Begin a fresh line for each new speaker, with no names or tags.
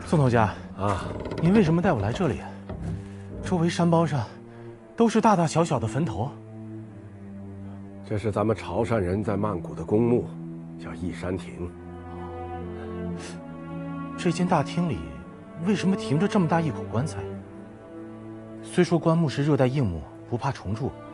宋头家
啊，
您为什么带我来这里？周围山包上都是大大小小的坟头。
这是咱们潮汕人在曼谷的公墓，叫义山亭。
这间大厅里为什么停着这么大一口棺材？虽说棺木是热带硬木，不怕虫蛀，